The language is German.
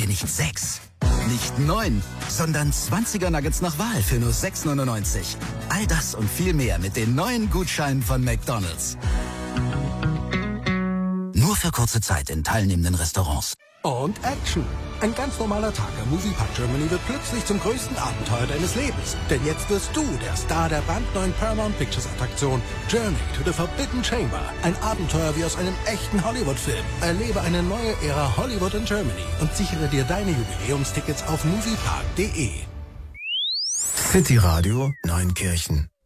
nicht 6, nicht 9, sondern 20er Nuggets nach Wahl für nur 6,99. All das und viel mehr mit den neuen Gutscheinen von McDonald's. Nur für kurze Zeit in teilnehmenden Restaurants. Und Action. Ein ganz normaler Tag am Moviepark Germany wird plötzlich zum größten Abenteuer deines Lebens. Denn jetzt wirst du der Star der brandneuen Paramount Pictures Attraktion Journey to the Forbidden Chamber. Ein Abenteuer wie aus einem echten Hollywood-Film. Erlebe eine neue Ära Hollywood in Germany und sichere dir deine Jubiläumstickets auf moviepark.de. City Radio Neunkirchen.